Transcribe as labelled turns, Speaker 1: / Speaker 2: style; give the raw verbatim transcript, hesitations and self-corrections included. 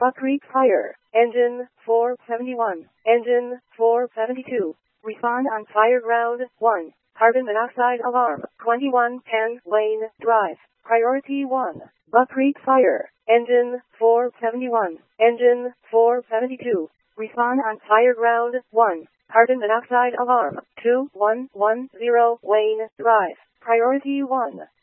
Speaker 1: Buck Creek Fire. Engine four seventy-one. Engine four seventy-two. Respond on fire ground one. Carbon monoxide alarm. twenty-one ten Wayne Drive. Priority one. Buck Creek Fire. Engine four seventy-one. Engine four seventy-two. Respond on fire ground one. Carbon monoxide alarm. two one one zero Wayne Drive. Priority one.